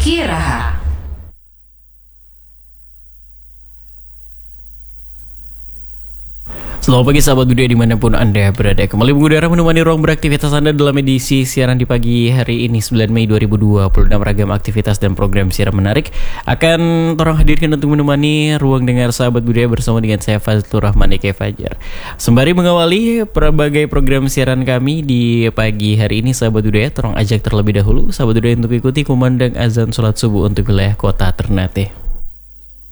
Zaki Raha. Selamat pagi sahabat budaya dimanapun Anda berada. Kembali mengudara menemani ruang beraktivitas Anda dalam edisi siaran di pagi hari ini 9 Mei 2026. Ragam aktivitas dan program siaran menarik akan torang hadirkan untuk menemani ruang dengar sahabat budaya bersama dengan saya Fazlur Rahman Eke Fajar. Sembari mengawali berbagai program siaran kami di pagi hari ini sahabat budaya, torang ajak terlebih dahulu sahabat budaya untuk ikuti kumandang azan sholat subuh untuk wilayah kota Ternate.